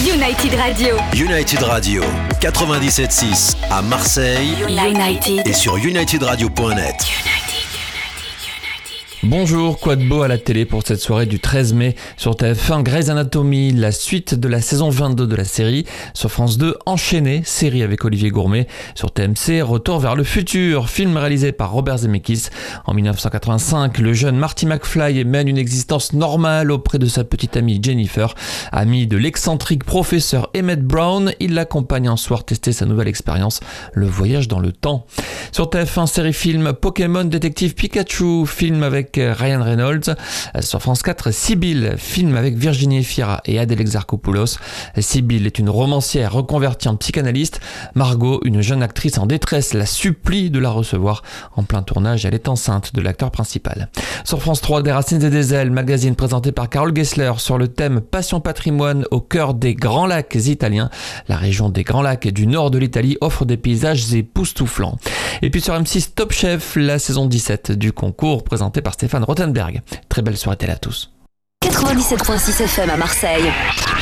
United Radio. United Radio, 97.6 à Marseille. United. Et sur unitydradio.net. Bonjour, quoi de beau à la télé pour cette soirée du 13 mai sur TF1, Grey's Anatomy, la suite de la saison 22 de la série. Sur France 2, Enchaîné, série avec Olivier Gourmet. Sur TMC, Retour vers le futur, film réalisé par Robert Zemeckis. En 1985, le jeune Marty McFly mène une existence normale auprès de sa petite amie Jennifer. Ami de l'excentrique professeur Emmett Brown, il l'accompagne un soir tester sa nouvelle expérience, le voyage dans le temps. Sur TF1, série-film Pokémon Détective Pikachu, film avec Ryan Reynolds. Sur France 4, Sibylle, film avec Virginie Efira et Adèle Exarchopoulos. Sibylle est une romancière reconvertie en psychanalyste. Margot, une jeune actrice en détresse, la supplie de la recevoir. En plein tournage, elle est enceinte de l'acteur principal. Sur France 3, Des racines et des ailes, magazine présenté par Carole Gessler sur le thème Passion patrimoine au cœur des Grands Lacs italiens. La région des Grands Lacs du nord de l'Italie offre des paysages époustouflants. Et puis sur M6, Top Chef, la saison 17 du concours présenté par Stéphane Rothenberg. Très belle soirée à tous. 97.6 FM à Marseille.